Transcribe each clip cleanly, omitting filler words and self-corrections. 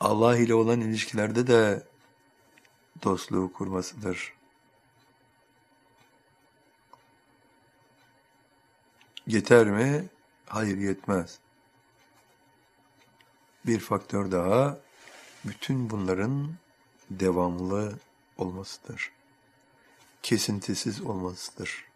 Allah ile olan ilişkilerde de dostluğu kurmasıdır. Yeter mi? Hayır, yetmez. Bir faktör daha, bütün bunların devamlı olmasıdır. Kesintisiz olmasıdır.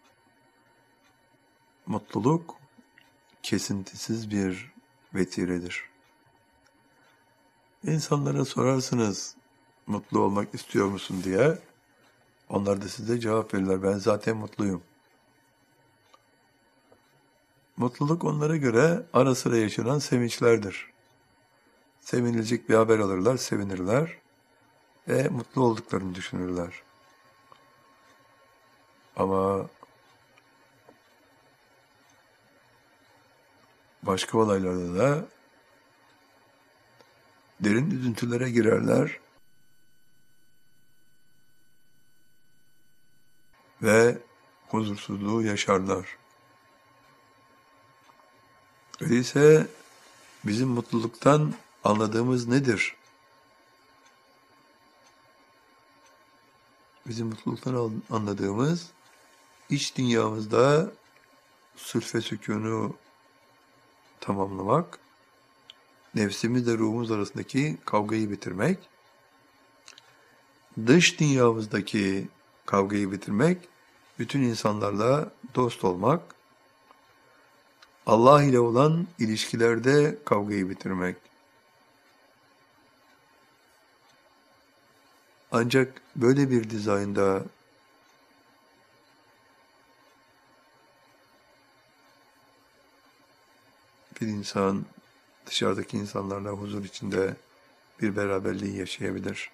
Mutluluk kesintisiz bir vetiredir. İnsanlara sorarsınız, mutlu olmak istiyor musun diye, onlar da size cevap verirler, ben zaten mutluyum. Mutluluk onlara göre ara sıra yaşanan sevinçlerdir. Sevinilecek bir haber alırlar, sevinirler ve mutlu olduklarını düşünürler. Ama başka olaylarda da derin üzüntülere girerler ve huzursuzluğu yaşarlar. Öyleyse bizim mutluluktan anladığımız nedir? Bizim mutluluktan anladığımız, iç dünyamızda sülfe sükûnu tamamlamak, nefsimizle ruhumuz arasındaki kavgayı bitirmek, dış dünyamızdaki kavgayı bitirmek, bütün insanlarla dost olmak, Allah ile olan ilişkilerde kavgayı bitirmek. Ancak böyle bir dizaynda bir insan dışarıdaki insanlarla huzur içinde bir beraberliği yaşayabilir.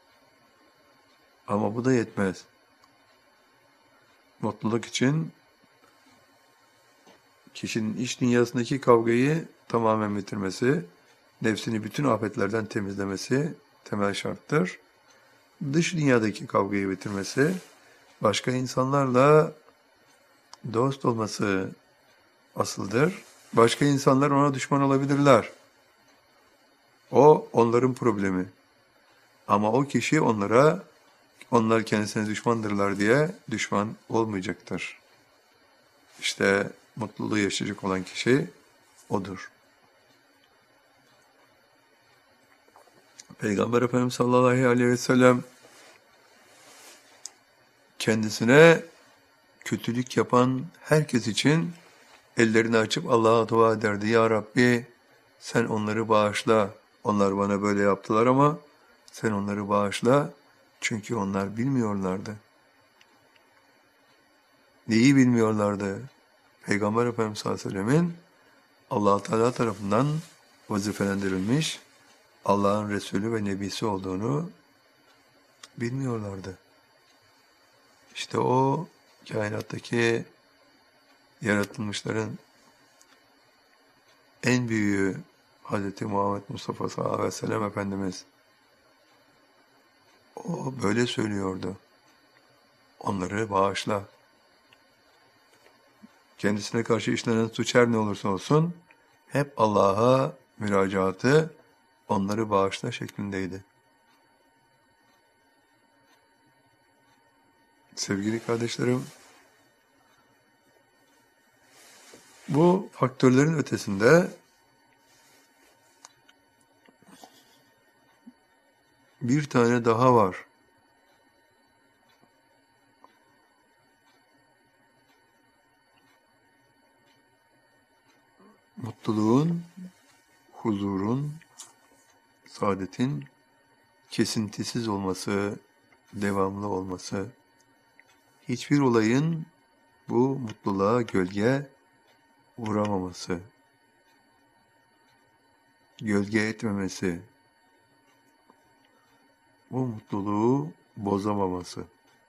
Ama bu da yetmez. Mutluluk için kişinin iç dünyasındaki kavgayı tamamen bitirmesi, nefsini bütün afetlerden temizlemesi temel şarttır. Dış dünyadaki kavgayı bitirmesi, başka insanlarla dost olması asıldır. Başka insanlar ona düşman olabilirler. O onların problemi. Ama o kişi onlar kendisine düşmandırlar diye düşman olmayacaktır. İşte mutluluğu yaşayacak olan kişi odur. Peygamber Efendimiz sallallahu aleyhi ve sellem kendisine kötülük yapan herkes için ellerini açıp Allah'a dua ederdi. Ya Rabbi, sen onları bağışla. Onlar bana böyle yaptılar ama sen onları bağışla. Çünkü onlar bilmiyorlardı. Neyi bilmiyorlardı? Peygamber Efendimiz sallallahu aleyhi ve sellemin Allah Teala tarafından vazifelendirilmiş Allah'ın Resulü ve Nebisi olduğunu bilmiyorlardı. İşte o kainattaki yaratılmışların en büyüğü Hz. Muhammed Mustafa sallallahu aleyhi ve sellem Efendimiz. O böyle söylüyordu. Onları bağışla. Kendisine karşı işlenen suç her ne olursa olsun hep Allah'a müracaatı onları bağışla şeklindeydi. Sevgili kardeşlerim, bu faktörlerin ötesinde bir tane daha var. Mutluluğun, huzurun, saadetin kesintisiz olması, devamlı olması, hiçbir olayın bu mutluluğa gölge vuramaması, gölge etmemesi, bu mutluluğu bozamaması,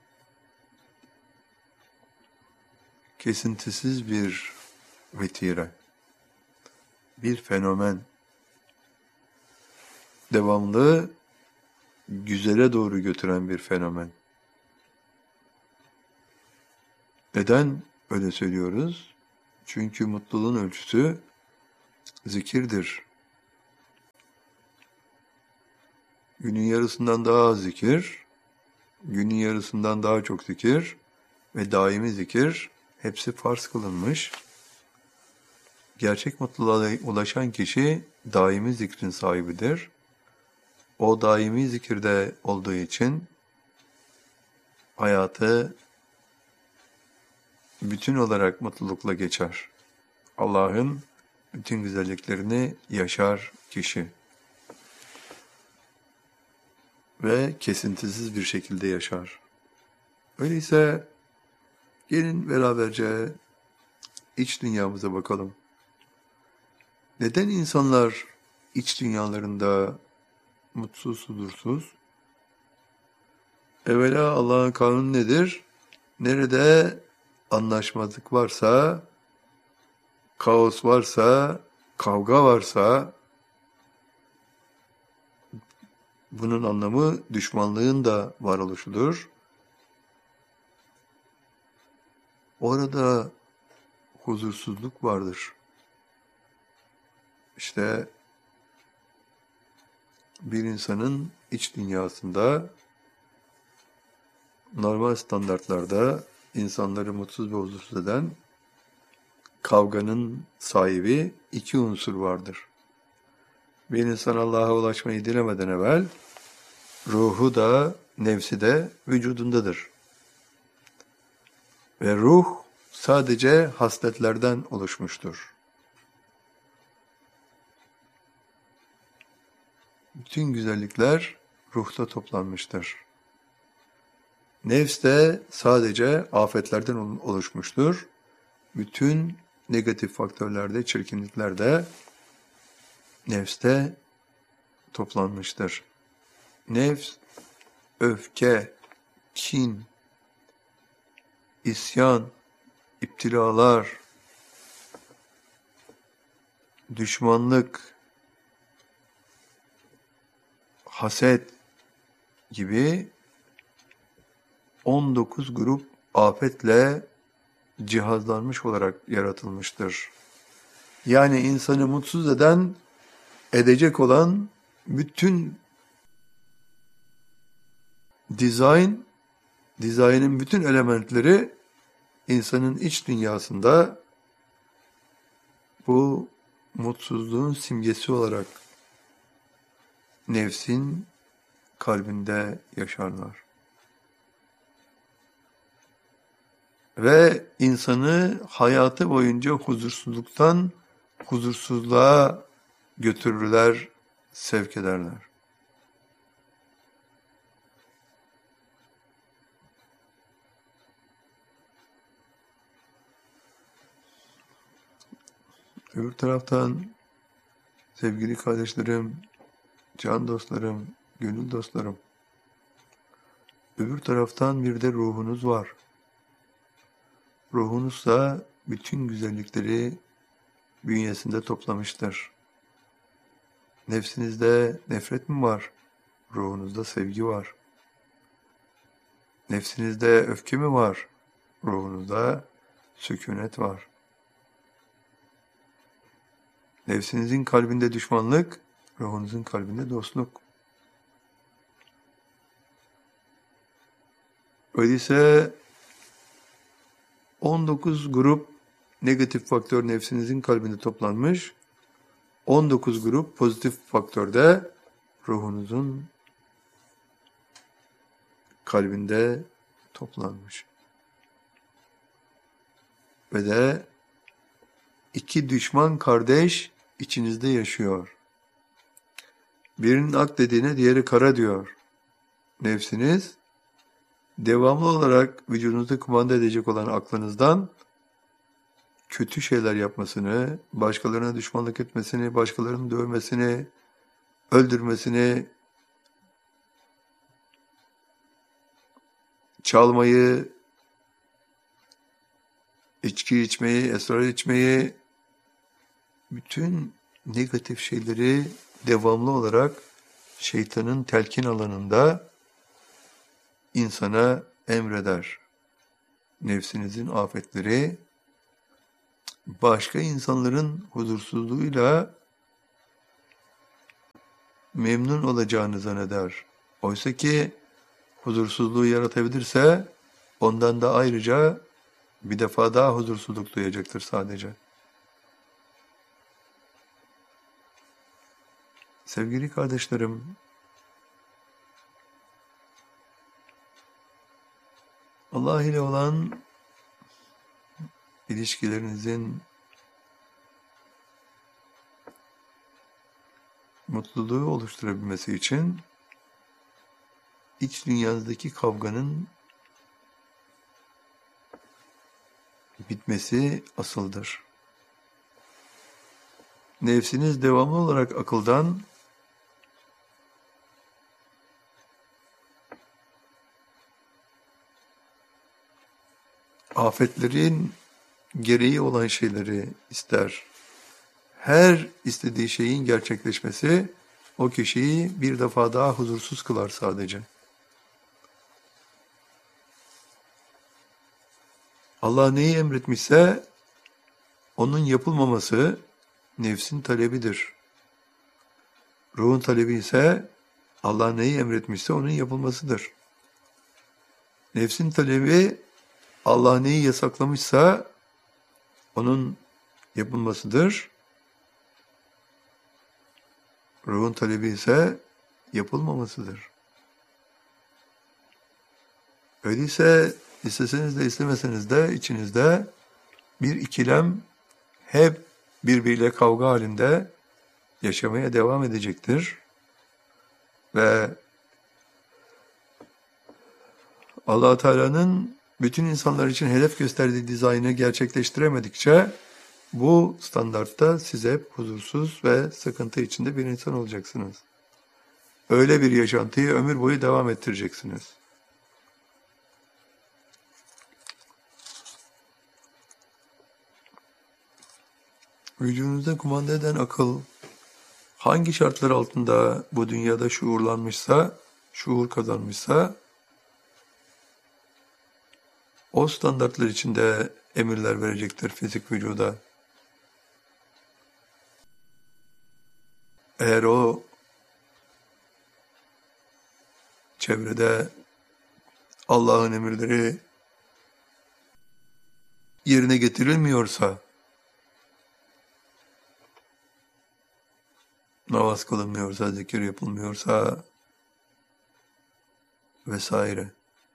kesintisiz bir vetire, bir fenomen, devamlı güzele doğru götüren bir fenomen. Neden öyle söylüyoruz? Çünkü mutluluğun ölçüsü zikirdir. günün yarısından daha az zikir, günün yarısından daha çok zikir ve daimi zikir hepsi farz kılınmış. Gerçek mutluluğa ulaşan kişi daimi zikrin sahibidir. O daimi zikirde olduğu için hayatı bütün olarak mutlulukla geçer. Allah'ın bütün güzelliklerini yaşar kişi. Ve kesintisiz bir şekilde yaşar. Öyleyse gelin beraberce iç dünyamıza bakalım. Neden insanlar iç dünyalarında mutsuz, huzursuz? Evvela Allah'ın kanunu nedir? Nerede anlaşmazlık varsa, kaos varsa, kavga varsa, bunun anlamı düşmanlığın da varoluşudur. Orada huzursuzluk vardır. İşte bir insanın iç dünyasında normal standartlarda insanları mutsuz ve huzursuz eden kavganın sahibi iki unsur vardır. Bir insan Allah'a ulaşmayı dilemeden evvel ruhu da nefsi de vücudundadır. Ve ruh sadece hasletlerden oluşmuştur. Bütün güzellikler ruhta toplanmıştır. Nefs de sadece afetlerden oluşmuştur. Bütün negatif faktörlerde, çirkinliklerde nefste toplanmıştır. Nefs, öfke, kin, isyan, iptilalar, düşmanlık, haset gibi 19 grup afetle cihazlanmış olarak yaratılmıştır. Yani insanı mutsuz edecek olan bütün dizaynın bütün elementleri insanın iç dünyasında bu mutsuzluğun simgesi olarak nefsin kalbinde yaşarlar. Ve insanı hayatı boyunca huzursuzluktan huzursuzluğa götürürler, sevk ederler. Öbür taraftan sevgili kardeşlerim, can dostlarım, gönül dostlarım, öbür taraftan bir de ruhunuz var. Ruhunuzsa bütün güzellikleri bünyesinde toplamıştır. Nefsinizde nefret mi var? Ruhunuzda sevgi var. Nefsinizde öfke mi var? Ruhunuzda sükunet var. Nefsinizin kalbinde düşmanlık, ruhunuzun kalbinde dostluk. Öyleyse 19 grup negatif faktör nefsinizin kalbinde toplanmış, 19 grup pozitif faktörde ruhunuzun kalbinde toplanmış. Ve de iki düşman kardeş içinizde yaşıyor. Birinin ak dediğine diğeri kara diyor. Nefsiniz devamlı olarak vücudunuzda kumanda edecek olan aklınızdan kötü şeyler yapmasını, başkalarına düşmanlık etmesini, başkalarını dövmesini, öldürmesini, çalmayı, içki içmeyi, esrar içmeyi, bütün negatif şeyleri devamlı olarak şeytanın telkin alanında insana emreder. Nefsinizin afetleri başka insanların huzursuzluğuyla memnun olacağını zanneder. Oysa ki huzursuzluğu yaratabilirse ondan da ayrıca bir defa daha huzursuzluk duyacaktır sadece. Sevgili kardeşlerim, Allah ile olan ilişkilerinizin mutluluğu oluşturabilmesi için iç dünyanızdaki kavganın bitmesi asıldır. Nefsiniz devamlı olarak akıldan afetlerin gereği olan şeyleri ister. Her istediği şeyin gerçekleşmesi o kişiyi bir defa daha huzursuz kılar sadece. Allah neyi emretmişse onun yapılmaması nefsin talebidir. Ruhun talebi ise Allah neyi emretmişse onun yapılmasıdır. Nefsin talebi Allah neyi yasaklamışsa onun yapılmasıdır. Ruhun talebi ise yapılmamasıdır. Öyleyse isteseniz de istemeseniz de içinizde bir ikilem hep birbiriyle kavga halinde yaşamaya devam edecektir. Ve Allah Teala'nın bütün insanlar için hedef gösterdiği dizaynı gerçekleştiremedikçe bu standartta siz hep huzursuz ve sıkıntı içinde bir insan olacaksınız. Öyle bir yaşantıyı ömür boyu devam ettireceksiniz. Vücudunuzda kumanda eden akıl hangi şartlar altında bu dünyada şuurlanmışsa, şuur kazanmışsa o standartlar içinde emirler verecektir fizik vücuda. Eğer o çevrede Allah'ın emirleri yerine getirilmiyorsa, namaz kılınmıyorsa, zikir yapılmıyorsa vesaire.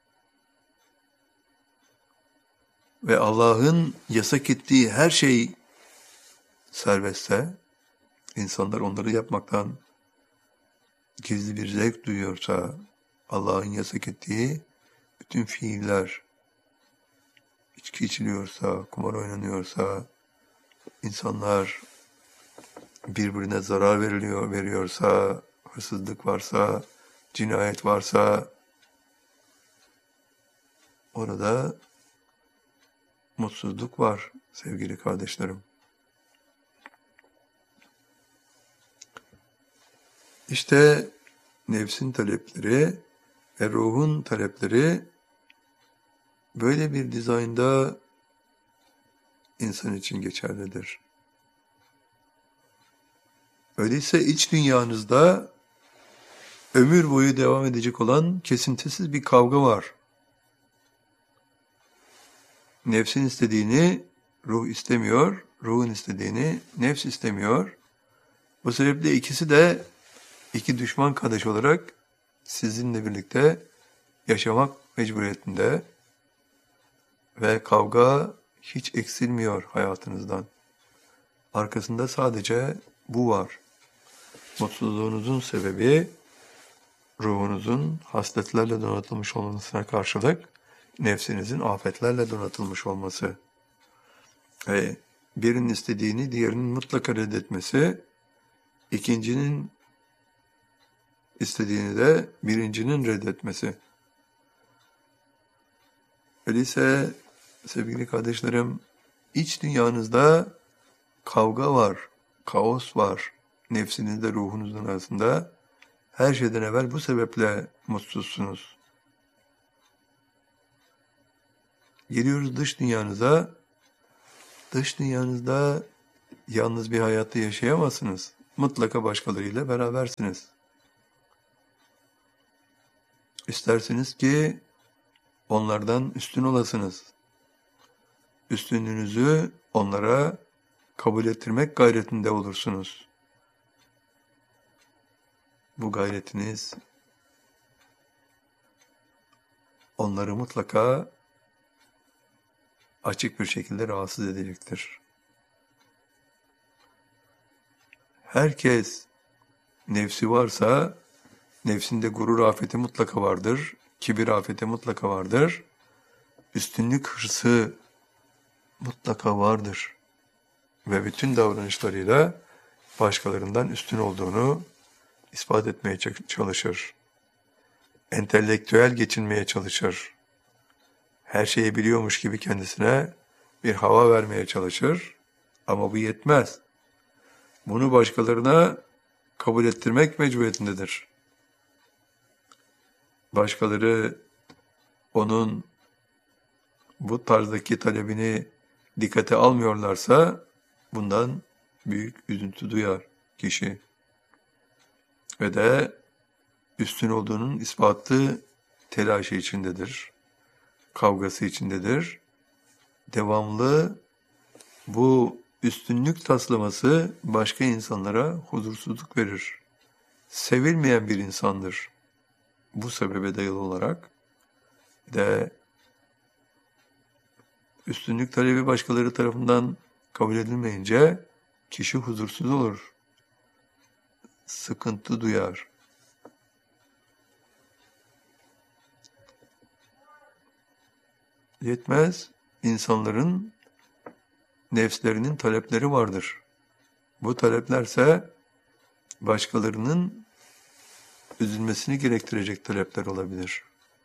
Ve Allah'ın yasak ettiği her şey serbestse, insanlar onları yapmaktan gizli bir zevk duyuyorsa, Allah'ın yasak ettiği bütün fiiller, içki içiliyorsa, kumar oynanıyorsa, insanlar birbirine zarar veriyorsa, hırsızlık varsa, cinayet varsa, orada mutsuzluk var sevgili kardeşlerim. İşte nefsin talepleri ve ruhun talepleri böyle bir dizaynda insan için geçerlidir. Öyleyse iç dünyanızda ömür boyu devam edecek olan kesintisiz bir kavga var. Nefsin istediğini ruh istemiyor, ruhun istediğini nefs istemiyor. Bu sebeple ikisi de iki düşman kardeş olarak sizinle birlikte yaşamak mecburiyetinde ve kavga hiç eksilmiyor hayatınızdan. Arkasında sadece bu var. Mutsuzluğunuzun sebebi ruhunuzun hasletlerle donatılmış olmasına karşılık nefsinizin afetlerle donatılmış olması. Birinin istediğini diğerinin mutlaka reddetmesi, ikincinin istediğini de birincinin reddetmesi. Öyleyse sevgili kardeşlerim, iç dünyanızda kavga var, kaos var. Nefsinizle ruhunuzun arasında. Her şeyden evvel bu sebeple mutsuzsunuz. Geliyoruz dış dünyanıza. Dış dünyanızda yalnız bir hayatta yaşayamazsınız. Mutlaka başkalarıyla berabersiniz. İstersiniz ki onlardan üstün olasınız. Üstünlüğünüzü onlara kabul ettirmek gayretinde olursunuz. Bu gayretiniz onları mutlaka açık bir şekilde rahatsız edecektir. Herkes nefsi varsa, nefsinde gurur afeti mutlaka vardır, kibir afeti mutlaka vardır, üstünlük hırsı mutlaka vardır ve bütün davranışlarıyla başkalarından üstün olduğunu ispat etmeye çalışır. Entelektüel geçinmeye çalışır. Her şeyi biliyormuş gibi kendisine bir hava vermeye çalışır ama bu yetmez. Bunu başkalarına kabul ettirmek mecburiyetindedir. Başkaları onun bu tarzdaki talebini dikkate almıyorlarsa bundan büyük üzüntü duyar kişi. Ve de üstün olduğunun ispatı telaşı içindedir, kavgası içindedir. Devamlı bu üstünlük taslaması başka insanlara huzursuzluk verir. Sevilmeyen bir insandır. Bu sebebe dayalı olarak de üstünlük talebi başkaları tarafından kabul edilmeyince kişi huzursuz olur, sıkıntı duyar. Yetmez, insanların nefslerinin talepleri vardır. Bu taleplerse başkalarının üzülmesini gerektirecek talepler olabilir.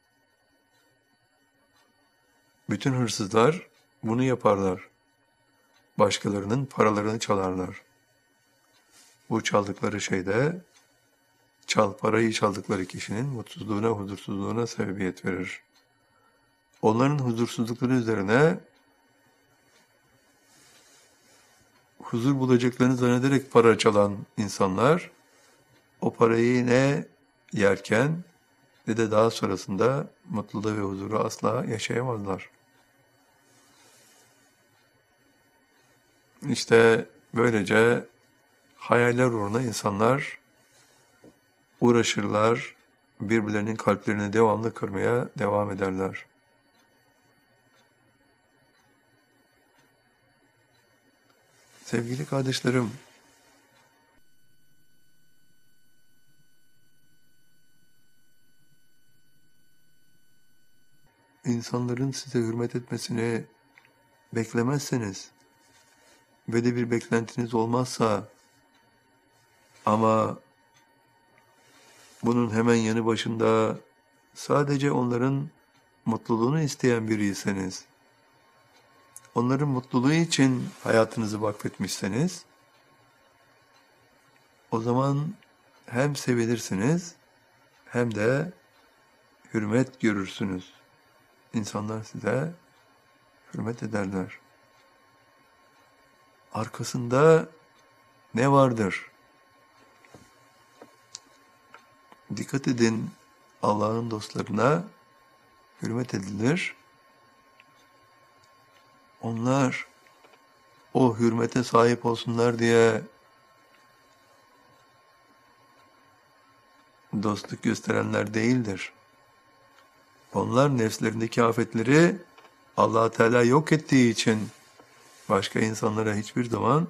Bütün hırsızlar bunu yaparlar. Başkalarının paralarını çalarlar. Bu çaldıkları şeyde parayı çaldıkları kişinin mutsuzluğuna, huzursuzluğuna sebebiyet verir. Onların huzursuzlukları üzerine huzur bulacaklarını zannederek para çalan insanlar o parayı ne yerken ne de daha sonrasında mutluluğu ve huzuru asla yaşayamazlar. İşte böylece hayaller uğruna insanlar uğraşırlar, birbirlerinin kalplerini devamlı kırmaya devam ederler. Sevgili kardeşlerim, insanların size hürmet etmesini beklemezseniz ve de bir beklentiniz olmazsa ama bunun hemen yanı başında sadece onların mutluluğunu isteyen biriyseniz, onların mutluluğu için hayatınızı vakfetmişseniz, o zaman hem sevilirsiniz hem de hürmet görürsünüz. İnsanlar size hürmet ederler. Arkasında ne vardır? Dikkat edin, Allah'ın dostlarına hürmet edilir. Onlar o hürmete sahip olsunlar diye dostluk gösterenler değildir. Onlar nefslerindeki afetleri Allah Teala yok ettiği için başka insanlara hiçbir zaman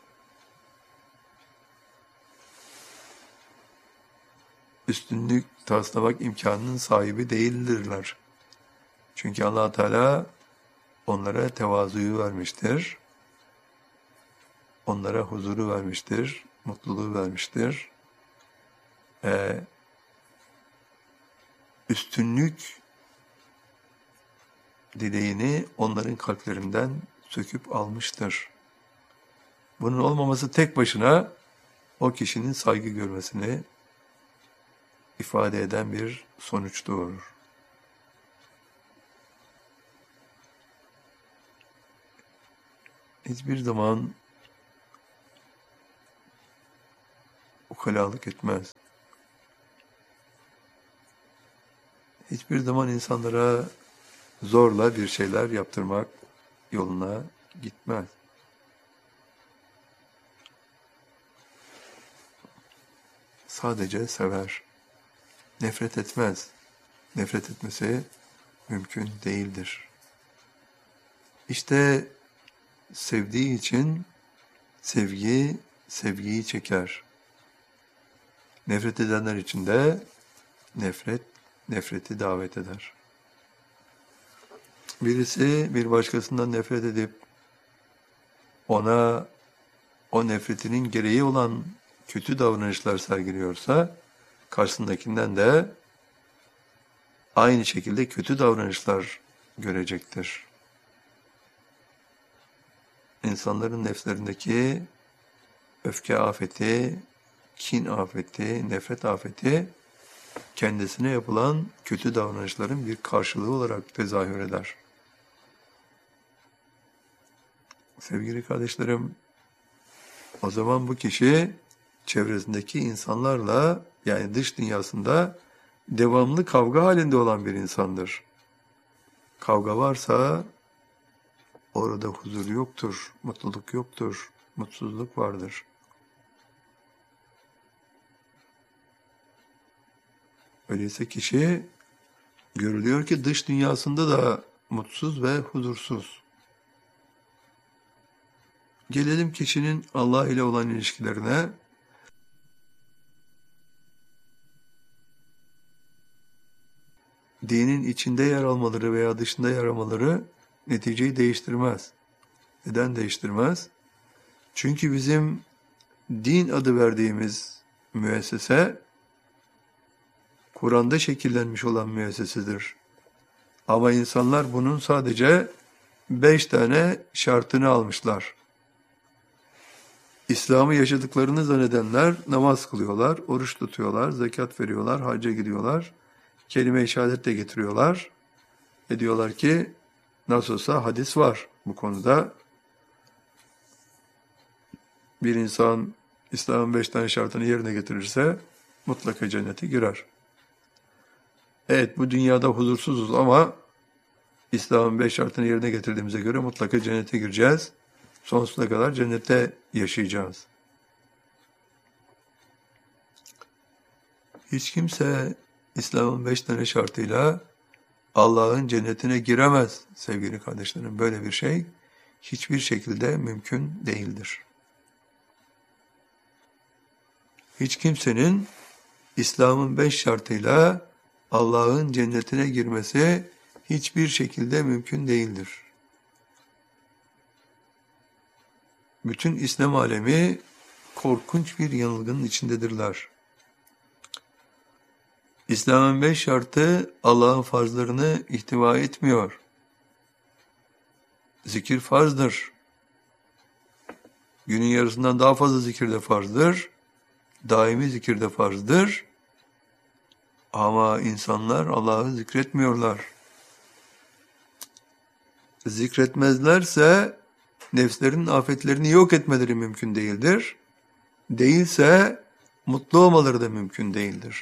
üstünlük taslamak imkanının sahibi değildirler. Çünkü Allah Teala onlara tevazuyu vermiştir. Onlara huzuru vermiştir, mutluluğu vermiştir. Üstünlük dileğini onların kalplerinden söküp almıştır. Bunun olmaması tek başına o kişinin saygı görmesini ifade eden bir sonuç doğurur. Hiçbir zaman ukalalık etmez. hiçbir zaman insanlara zorla bir şeyler yaptırmak yoluna gitmez. Sadece sever, nefret etmez. Nefret etmesi mümkün değildir. İşte sevdiği için sevgiyi çeker. Nefret edenler için de nefreti davet eder. Birisi bir başkasından nefret edip ona o nefretinin gereği olan kötü davranışlar sergiliyorsa, karşısındakinden de aynı şekilde kötü davranışlar görecektir. İnsanların nefslerindeki öfke afeti, kin afeti, nefret afeti kendisine yapılan kötü davranışların bir karşılığı olarak tezahür eder. Sevgili kardeşlerim, o zaman bu kişi çevresindeki insanlarla, yani dış dünyasında devamlı kavga halinde olan bir insandır. Kavga varsa orada huzur yoktur, mutluluk yoktur, mutsuzluk vardır. Öyleyse kişi görülüyor ki dış dünyasında da mutsuz ve huzursuz. Gelelim kişinin Allah ile olan ilişkilerine. Dinin içinde yer almaları veya dışında yer almaları neticeyi değiştirmez. Neden değiştirmez? Çünkü bizim din adı verdiğimiz müessese, Kur'an'da şekillenmiş olan müessesedir. Ama insanlar bunun sadece 5 tane şartını almışlar. İslam'ı yaşadıklarını zannedenler namaz kılıyorlar, oruç tutuyorlar, zekat veriyorlar, hacca gidiyorlar, kelime-i şehadet de getiriyorlar. Ve diyorlar ki nasıl olsa hadis var bu konuda. Bir insan İslam'ın 5 tane şartını yerine getirirse mutlaka cennete girer. Evet, bu dünyada huzursuzuz ama İslam'ın 5 şartını yerine getirdiğimize göre mutlaka cennete gireceğiz. Sonsuza kadar cennette yaşayacağız. Hiç kimse İslam'ın 5 tane şartıyla Allah'ın cennetine giremez sevgili kardeşlerim. Böyle bir şey hiçbir şekilde mümkün değildir. Hiç kimsenin İslam'ın 5 şartıyla Allah'ın cennetine girmesi hiçbir şekilde mümkün değildir. Bütün İslam alemi korkunç bir yanılgının içindedirler. İslam'ın 5 şartı Allah'ın farzlarını ihtiva etmiyor. Zikir farzdır. Günün yarısından daha fazla zikir de farzdır. Daimi zikir de farzdır. Ama insanlar Allah'ı zikretmiyorlar. Zikretmezlerse nefslerinin afetlerini yok etmeleri mümkün değildir. Değilse mutlu olmaları da mümkün değildir.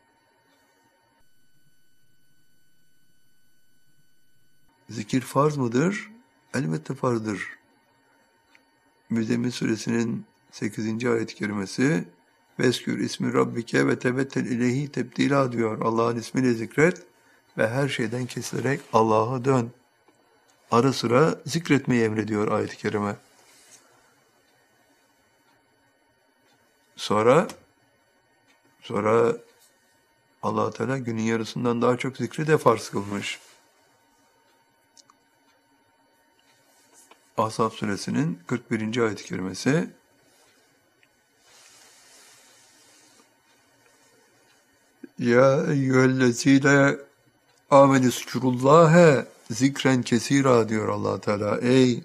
Zikir farz mıdır? Elbette farzdır. Müzzemmil suresinin 8. ayet-i kerimesi "Veskür ismi rabbike ve tebettel ileyhi tebdila" diyor. Allah'ın ismiyle zikret ve her şeyden kesilerek Allah'a dön. Ara sıra zikretmeyi emrediyor ayet-i kerime. Sonra Allah Teala günün yarısından daha çok zikri de farz kılmış. Ahzab suresinin 41. ayet-i kerimesi "Ya eyyühellezîne âmenüzkurullâhe zikren kesîrâ" diyor Allah Teala. Ey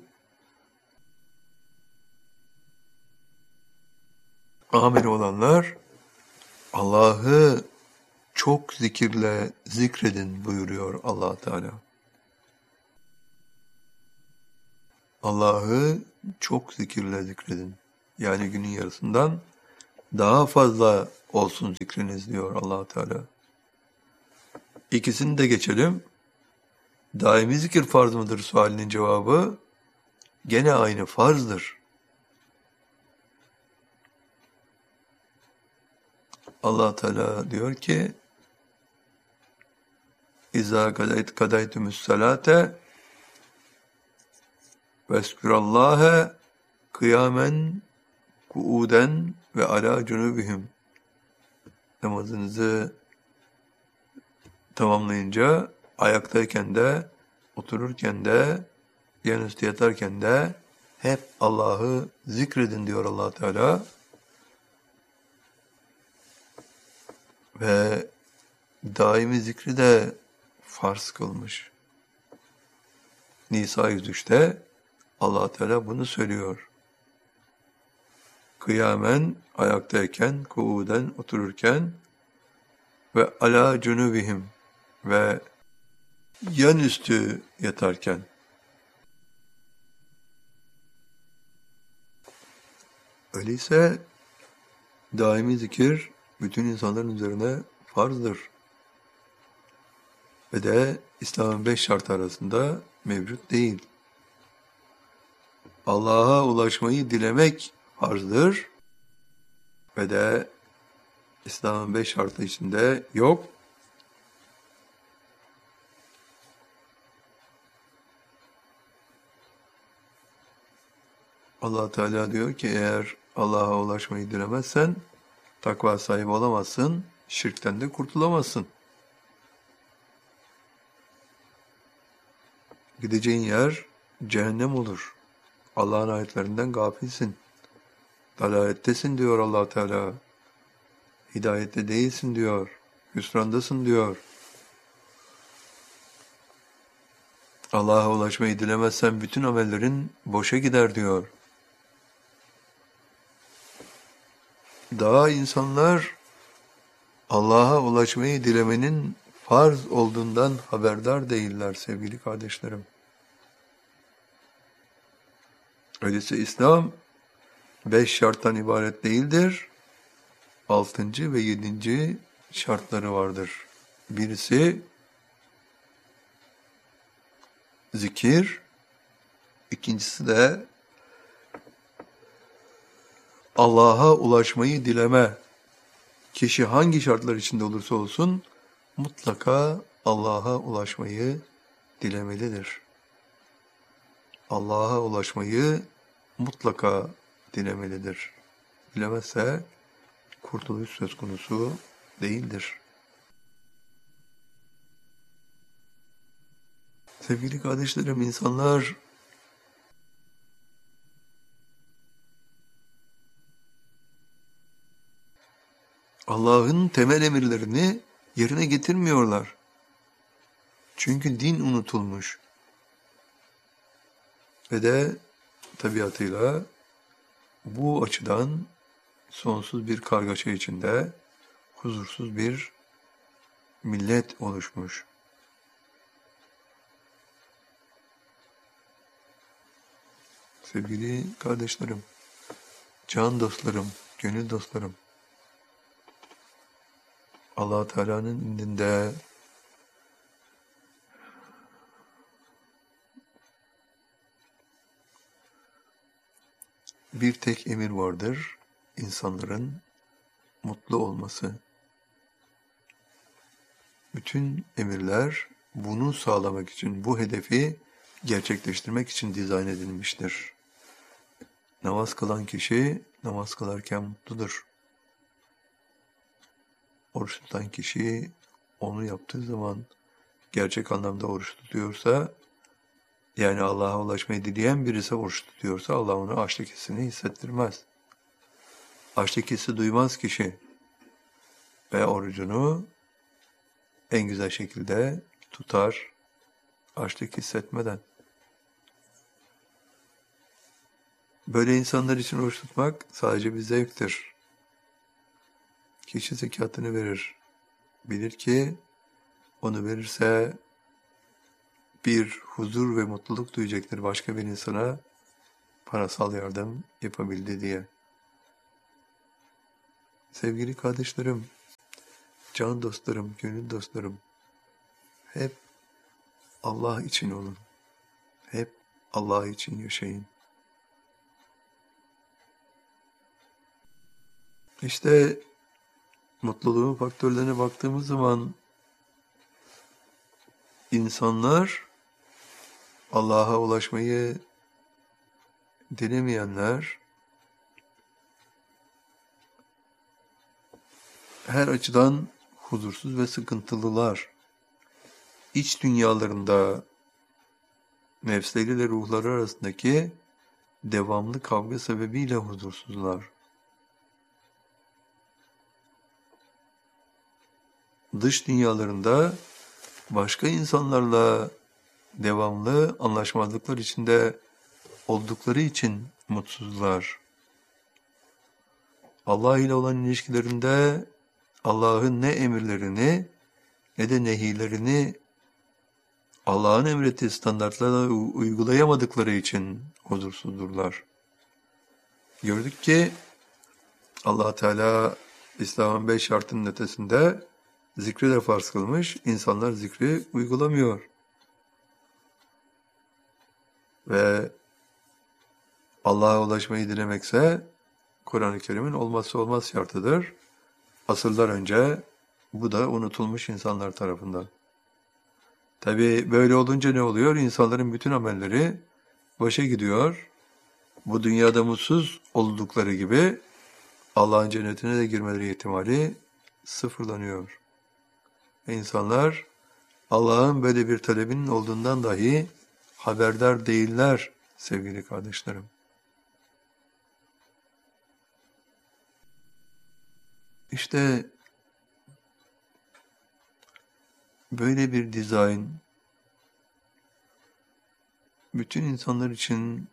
amin olanlar, Allah'ı çok zikirle zikredin buyuruyor Allah Teala. Allah'ı çok zikirle zikredin. Yani günün yarısından daha fazla olsun zikriniz diyor Allah Teala. İkisini de geçelim. Daimi zikir farz mıdır sualinin cevabı gene aynı, farzdır. Allah Teala diyor ki İzâ kadaytumü's salâte veskürallâhe kıyamen kuuden ve alâ cunubihim. Namazınızı tamamlayınca ayaktayken de, otururken de, yanüstü yatarken de hep Allah'ı zikredin diyor Allah Teala. Ve daimi zikri de farz kılmış. Nisa 103'te Allah Teala bunu söylüyor. Kıyamen ayaktayken, kuuden otururken ve ala cunubihim ve yanüstü yatarken. Öyleyse daimi zikir bütün insanların üzerine farzdır. Ve de İslam'ın 5 şartı arasında mevcut değil. Allah'a ulaşmayı dilemek farzdır. Ve de İslam'ın 5 şartı içinde yok. Allah Teala diyor ki eğer Allah'a ulaşmayı dilemezsen takva sahibi olamazsın, şirkten de kurtulamazsın. Gideceğin yer cehennem olur. Allah'ın ayetlerinden gafilsin. Dalalettesin diyor Allah Teala. Hidayette değilsin diyor. Hüsrandasın diyor. Allah'a ulaşmayı dilemezsen bütün amellerin boşa gider diyor. Daha insanlar Allah'a ulaşmayı dilemenin farz olduğundan haberdar değiller sevgili kardeşlerim. Öyleyse İslam 5 şarttan ibaret değildir. 6. ve 7. şartları vardır. Birisi zikir, ikincisi de Allah'a ulaşmayı dileme. Kişi hangi şartlar içinde olursa olsun mutlaka Allah'a ulaşmayı dilemelidir. Allah'a ulaşmayı mutlaka dilemelidir. Dilemezse kurtuluş söz konusu değildir. Sevgili kardeşlerim, insanlar Allah'ın temel emirlerini yerine getirmiyorlar. Çünkü din unutulmuş. Ve de tabiatıyla bu açıdan sonsuz bir kargaşa içinde huzursuz bir millet oluşmuş. Sevgili kardeşlerim, can dostlarım, gönül dostlarım, Allah Teala'nın indinde bir tek emir vardır, insanların mutlu olması. Bütün emirler bunu sağlamak için, bu hedefi gerçekleştirmek için dizayn edilmiştir. Namaz kılan kişi namaz kılarken mutludur. Oruç tutan kişi onu yaptığı zaman gerçek anlamda oruç tutuyorsa, yani Allah'a ulaşmayı dileyen birisi oruç tutuyorsa Allah ona açlık hissini hissettirmez. Açlık hissi duymaz kişi ve orucunu en güzel şekilde tutar, açlık hissetmeden. Böyle insanlar için oruç tutmak sadece bir zevktir. Kişi zekatını verir. Bilir ki onu verirse bir huzur ve mutluluk duyacaktır başka bir insana parasal yardım yapabildi diye. Sevgili kardeşlerim, can dostlarım, gönül dostlarım, Hep Allah için olun. Hep Allah için yaşayın. İşte mutluluğun faktörlerine baktığımız zaman insanlar Allah'a ulaşmayı dilemeyenler her açıdan huzursuz ve sıkıntılılar. İç dünyalarında nefsleriyle ruhları arasındaki devamlı kavga sebebiyle huzursuzlar. Dış dünyalarında başka insanlarla devamlı anlaşmazlıklar içinde oldukları için mutsuzlar. Allah ile olan ilişkilerinde Allah'ın ne emirlerini ne de nehilerini Allah'ın emrettiği standartlara uygulayamadıkları için huzursuzdurlar. Gördük ki Allah Teala İslam'ın 5 şartının ötesinde zikri de farz kılmış. İnsanlar zikri uygulamıyor. Ve Allah'a ulaşmayı dilemekse Kur'an-ı Kerim'in olmazsa olmaz şartıdır. Asırlar önce bu da unutulmuş insanlar tarafından. Tabii böyle olunca ne oluyor? İnsanların bütün amelleri boşa gidiyor. Bu dünyada mutsuz oldukları gibi Allah'ın cennetine de girmeleri ihtimali sıfırlanıyor. İnsanlar Allah'ın böyle bir talebinin olduğundan dahi haberdar değiller sevgili kardeşlerim. İşte böyle bir dizayn bütün insanlar için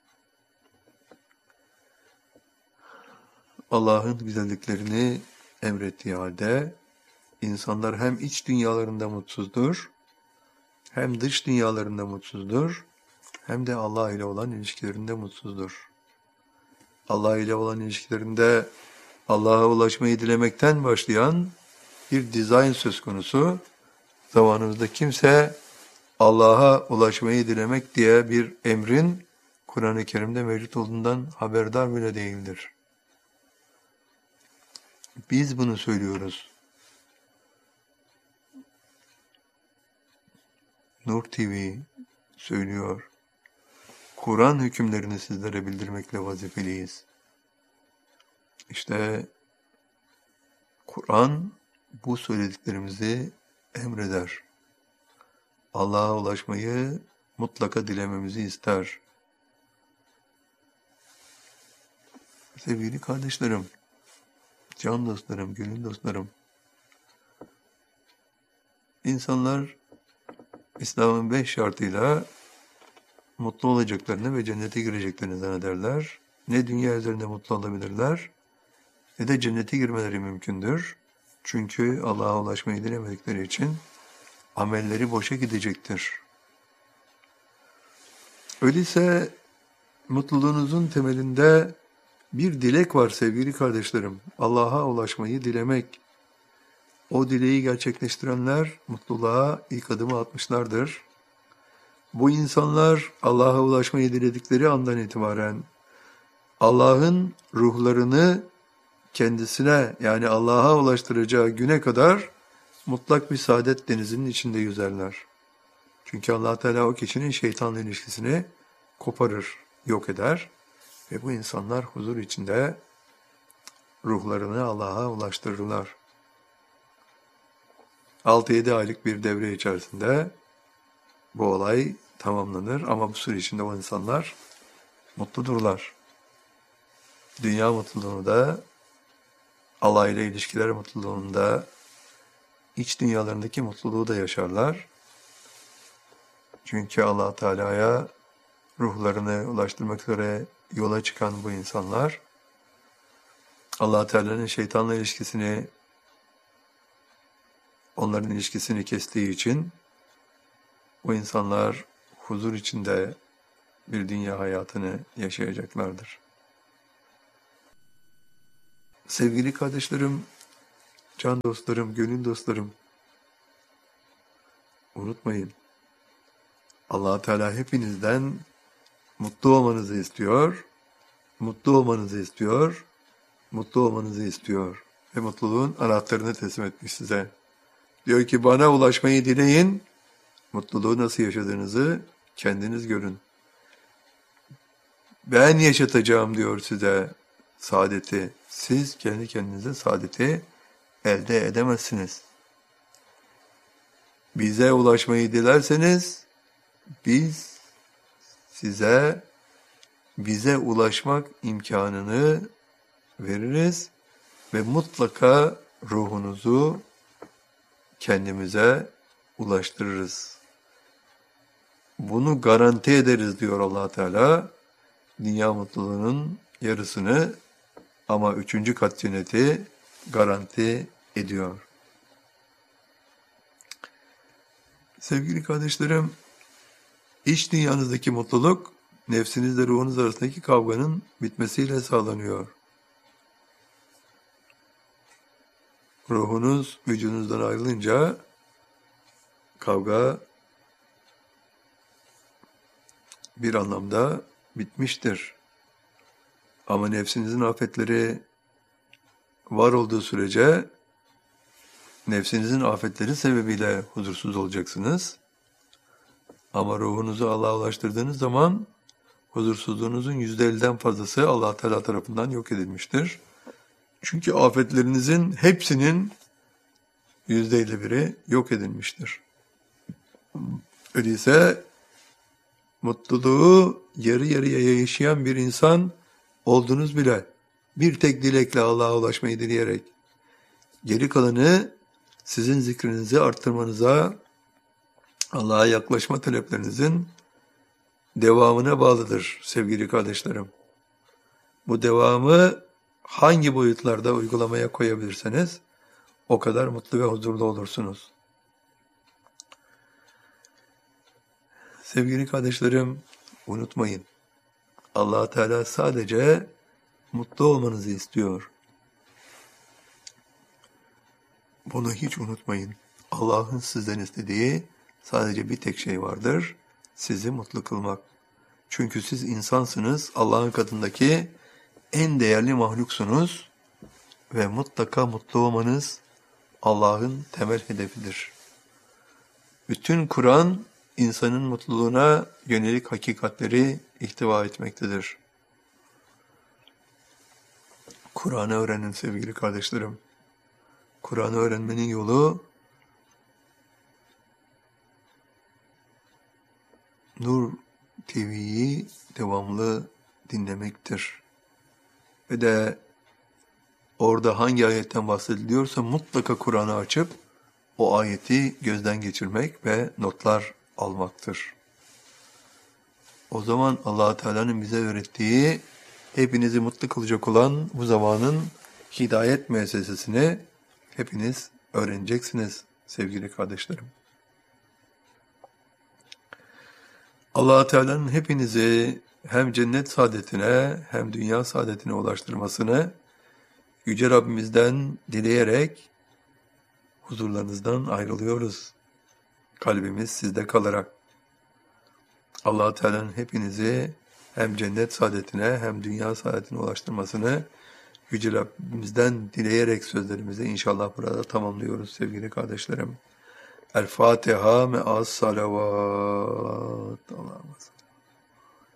Allah'ın güzelliklerini emrettiği halde insanlar hem iç dünyalarında mutsuzdur, hem dış dünyalarında mutsuzdur, hem de Allah ile olan ilişkilerinde mutsuzdur. Allah ile olan ilişkilerinde Allah'a ulaşmayı dilemekten başlayan bir dizayn söz konusu. Zamanımızda kimse Allah'a ulaşmayı dilemek diye bir emrin Kur'an-ı Kerim'de mevcut olduğundan haberdar bile değildir. Biz bunu söylüyoruz. Nur TV söylüyor. Kur'an hükümlerini sizlere bildirmekle vazifeliyiz. İşte Kur'an bu söylediklerimizi emreder. Allah'a ulaşmayı mutlaka dilememizi ister. Sevgili kardeşlerim, can dostlarım, gönül dostlarım, insanlar İslam'ın 5 şartıyla mutlu olacaklarını ve cennete gireceklerini zannederler. Ne dünya üzerinde mutlu olabilirler, ne de cennete girmeleri mümkündür. Çünkü Allah'a ulaşmayı dilemedikleri için amelleri boşa gidecektir. Öyleyse mutluluğunuzun temelinde bir dilek var sevgili kardeşlerim. Allah'a ulaşmayı dilemek. O dileği gerçekleştirenler mutluluğa ilk adımı atmışlardır. Bu insanlar Allah'a ulaşmayı diledikleri andan itibaren Allah'ın ruhlarını kendisine yani Allah'a ulaştıracağı güne kadar mutlak bir saadet denizinin içinde yüzerler. Çünkü Allah Teala o kişinin şeytanla ilişkisini koparır, yok eder ve bu insanlar huzur içinde ruhlarını Allah'a ulaştırırlar. 6-7 aylık bir devre içerisinde bu olay tamamlanır ama bu süre içinde o insanlar mutludurlar. Dünya mutluluğunu da, Allah ile ilişkiler mutluluğunu da, iç dünyalarındaki mutluluğu da yaşarlar. Çünkü Allah Teala'ya ruhlarını ulaştırmak üzere yola çıkan bu insanlar, Allah Teala'nın şeytanla ilişkisini, onların ilişkisini kestiği için bu insanlar huzur içinde bir dünya hayatını yaşayacaklardır. Sevgili kardeşlerim, can dostlarım, gönül dostlarım, unutmayın. Allah Teala hepinizden mutlu olmanızı istiyor, mutlu olmanızı istiyor, mutlu olmanızı istiyor. Ve mutluluğun anahtarını teslim etmiş size. Diyor ki bana ulaşmayı dileyin, mutluluğu nasıl yaşadığınızı kendiniz görün. Ben yaşatacağım diyor size saadeti. Siz kendi kendinize saadeti elde edemezsiniz. Bize ulaşmayı dilerseniz biz size bize ulaşmak imkanını veririz ve mutlaka ruhunuzu kendimize ulaştırırız. Bunu garanti ederiz diyor Allah Teala. Dünya mutluluğunun yarısını ama 3. kat cenneti garanti ediyor. Sevgili kardeşlerim, iç dünyanızdaki mutluluk nefsinizle ruhunuz arasındaki kavganın bitmesiyle sağlanıyor. Ruhunuz vücudunuzdan ayrılınca kavga bir anlamda bitmiştir. Ama nefsinizin afetleri var olduğu sürece nefsinizin afetleri sebebiyle huzursuz olacaksınız. Ama ruhunuzu Allah'a ulaştırdığınız zaman huzursuzluğunuzun %50'den fazlası Allah Teala tarafından yok edilmiştir. Çünkü afetlerinizin hepsinin %51'i yok edilmiştir. Öyleyse mutluluğu yarı yarıya yaşayan bir insan oldunuz bile. Bir tek dilekle Allah'a ulaşmayı dileyerek. Geri kalanı sizin zikrinizi arttırmanıza, Allah'a yaklaşma taleplerinizin devamına bağlıdır sevgili kardeşlerim. Bu devamı hangi boyutlarda uygulamaya koyabilirseniz o kadar mutlu ve huzurlu olursunuz. Sevgili kardeşlerim, unutmayın. Allah Teala sadece mutlu olmanızı istiyor. Bunu hiç unutmayın. Allah'ın sizden istediği sadece bir tek şey vardır. Sizi mutlu kılmak. Çünkü siz insansınız. Allah'ın katındaki en değerli mahluksunuz. Ve mutlaka mutlu olmanız Allah'ın temel hedefidir. Bütün Kur'an insanın mutluluğuna yönelik hakikatleri ihtiva etmektedir. Kur'an'ı öğrenin sevgili kardeşlerim. Kur'an'ı öğrenmenin yolu Nur TV'yi devamlı dinlemektir. Ve de orada hangi ayetten bahsediliyorsa mutlaka Kur'an'ı açıp o ayeti gözden geçirmek ve notlar almaktır. O zaman Allah Teala'nın bize öğrettiği hepinizi mutlu kılacak olan bu zamanın hidayet müessesesini hepiniz öğreneceksiniz sevgili kardeşlerim. Allah Teala'nın hepinizi hem cennet saadetine hem dünya saadetine ulaştırmasını Yüce Rabbimizden dileyerek huzurlarınızdan ayrılıyoruz. Kalbimiz sizde kalarak. Allah Teala'nın hepinizi hem cennet saadetine hem dünya saadetine ulaştırmasını Yüce Rabbimizden dileyerek sözlerimizi inşallah burada tamamlıyoruz sevgili kardeşlerim. El Fatiha me'as salavat.